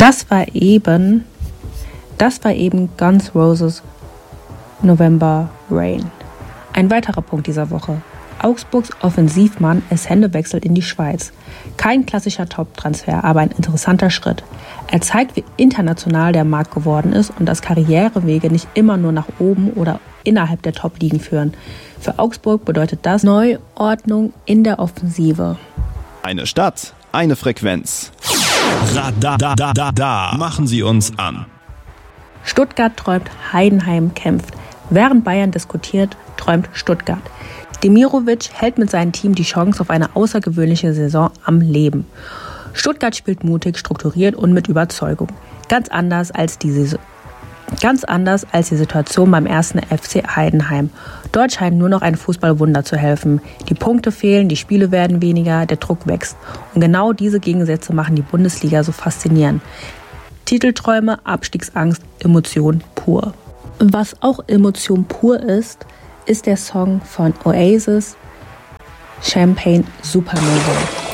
Das war eben Guns N' Roses November Rain. Ein weiterer Punkt dieser Woche. Augsburgs Offensivmann ist Händewechsel in die Schweiz. Kein klassischer Top-Transfer, aber ein interessanter Schritt. Er zeigt, wie international der Markt geworden ist und dass Karrierewege nicht immer nur nach oben oder innerhalb der Top-Ligen führen. Für Augsburg bedeutet das Neuordnung in der Offensive. Eine Stadt, eine Frequenz. Radar, machen Sie uns an. Stuttgart träumt, Heidenheim kämpft. Während Bayern diskutiert, träumt Stuttgart. Demirovic hält mit seinem Team die Chance auf eine außergewöhnliche Saison am Leben. Stuttgart spielt mutig, strukturiert und mit Überzeugung. Ganz anders als die Situation beim 1. FC Heidenheim. Dort scheint nur noch ein Fußballwunder zu helfen. Die Punkte fehlen, die Spiele werden weniger, der Druck wächst. Und genau diese Gegensätze machen die Bundesliga so faszinierend. Titelträume, Abstiegsangst, Emotion pur. Was auch Emotion pur ist der Song von Oasis, Champagne Supernova.